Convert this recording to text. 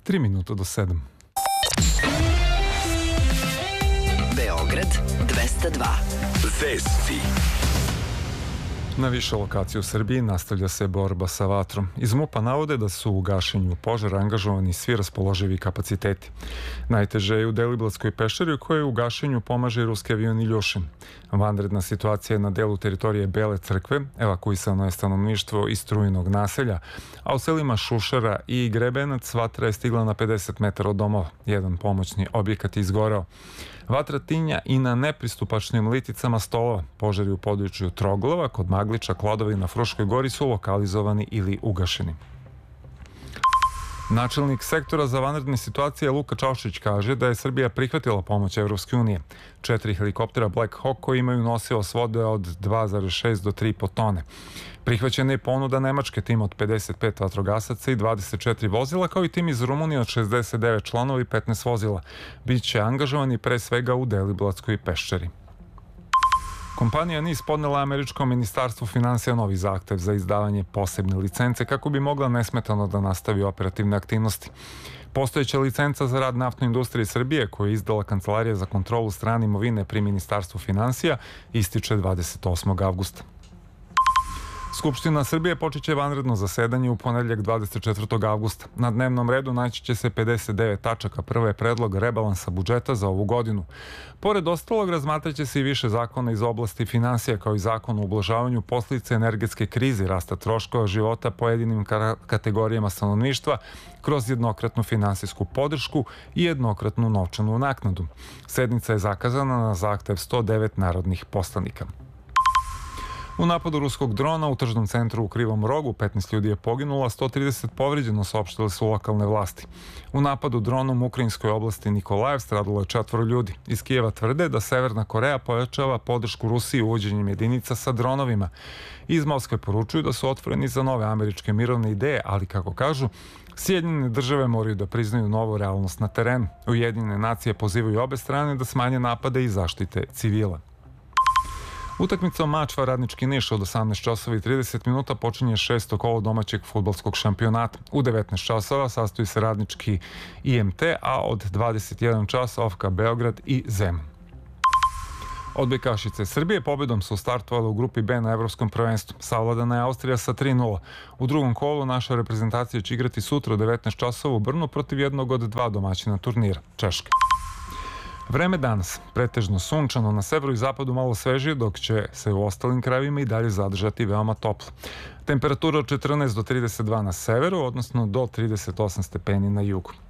3 minuta do 7. Beograd 202. Vesti. Na više lokacija u Srbiji nastavlja se borba sa vatrom. Iz MUP-a navode da su u gašenju požara angažovani svi raspoloživi kapaciteti. Najteže je u Deliblatskoj peščari u kojoj u gašenju pomaže i ruski avion Iljušin. Vanredna situacija je na delu teritorije Bele crkve, evakuisano je stanovništvo iz Strujinog naselja, a u selima Šušara i Grebenac vatra je stigla na 50 metara od domova. Jedan pomoćni objekat je izgoreo. Vatra tinja i na nepristupačnim liticama stolova. Požari u području Troglava, kod Magliča, Klodovi na Fruškoj gori su lokalizovani ili ugašeni. Načelnik sektora za vanredne situacije Luka Čaušić kaže da je Srbija prihvatila pomoć Evropske unije. 4 helikoptera Black Hawk koji imaju nosilac vode od 2,6 do 3,5 tone. Prihvaćena je ponuda Nemačke tima od 55 vatrogasaca i 24 vozila, kao i tim iz Rumunije od 69 članova i 15 vozila. Biće angažovani pre svega u Deliblatskoj peščari. Kompanija NIS podnela američkom ministarstvu finansija novi zahtev za izdavanje posebne licence kako bi mogla nesmetano da nastavi operativne aktivnosti. Postojeća licenca za rad naftnoj industriji Srbije, koju je izdala Kancelarija za kontrolu strane imovine pri Ministarstvu finansija, ističe 28. avgusta. Skupština Srbije počeće vanredno zasedanje u ponedeljak 24. avgusta. Na dnevnom redu naći će se 59 tačaka. Prvo je predlog rebalansa budžeta za ovu godinu. Pored ostalog, razmatraće se i više zakona iz oblasti finansija, kao i zakon o ublažavanju posljedica energetske krize, rasta troškova života pojedinim kategorijama stanovništva kroz jednokratnu finansijsku podršku i jednokratnu novčanu naknadu. Sednica je zakazana na zahtev 109 narodnih poslanika. U napadu ruskog drona u tržnom centru u Krivom Rogu 15 ljudi je poginulo, a 130 povrijeđeno, saopštile su lokalne vlasti. U napadu dronom u ukrajinskoj oblasti Nikolajev stradalo je 4 ljudi. Iz Kijeva tvrde da Severna Koreja pojačava podršku Rusiji uvođenjem jedinica sa dronovima. Iz Moskve poručuju da su otvoreni za nove američke mirovne ideje, ali kako kažu, Sjedinjene države moraju da priznaju novu realnost na terenu. Ujedinjene nacije pozivaju obe strane da smanje napade i zaštite civila. Utakmica Mačva Radnički Niš od 18 časova i 30 minuta počinje 6. kolo domaćeg fudbalskog šampionata. U 19 časova sastoji se Radnički IMT, a od 21 časa OFK Beograd i Zemun. Odbojkašice Srbije pobedom su startovale u grupi B na Evropskom prvenstvu. Savladana je Austrija sa 3:0. U drugom kolu naša reprezentacija će igrati sutra u 19 časova u Brnu protiv jednog od 2 domaćina turnira, Češke. Vreme danas, pretežno sunčano, na severu i zapadu malo svežije, dok će se u ostalim krajevima i dalje zadržati veoma toplo. Temperatura od 14 do 32 na severu, odnosno do 38 stepeni na jugu.